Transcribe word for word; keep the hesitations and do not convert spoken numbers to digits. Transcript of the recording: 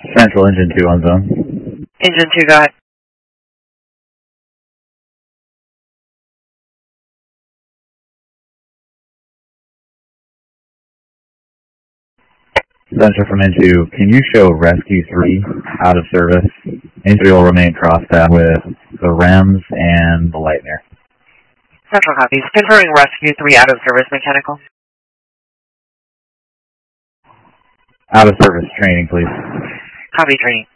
Central Engine two on zone. Engine two, go ahead. Central from Engine two, can you show Rescue three out of service? Engine three will remain crossbound with the R E Ms and the Lightner. Central copies. Confirming Rescue three out of service, mechanical. Out of service, training, please. Copy, training.